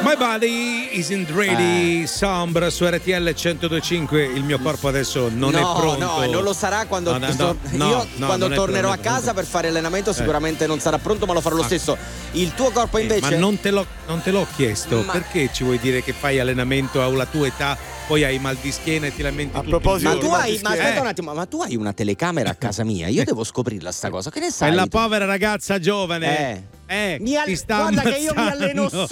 My body isn't ready. Sombra su RTL 102.5. Il mio corpo adesso non è pronto. No, non lo sarà quando quando tornerò a casa per fare allenamento. Sicuramente non sarà pronto, ma lo farò lo stesso. Il tuo corpo invece. Ma non te l'ho chiesto. Perché ci vuoi dire che fai allenamento alla tua età, poi hai mal di schiena e ti lamenti a tutto proposito, il giorno? Ma aspetta un attimo, ma tu hai una telecamera a casa mia? Io devo scoprirla sta cosa. Che ne sai? È la povera ragazza giovane. Ti sta guarda che io mi ammazzando. alleno